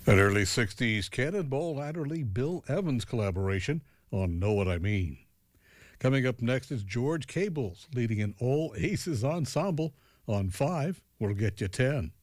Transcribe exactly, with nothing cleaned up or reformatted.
An early sixties Cannonball Adderley Bill Evans collaboration on Know What I Mean. Coming up next is George Cables leading an all aces ensemble on five. We'll get you ten.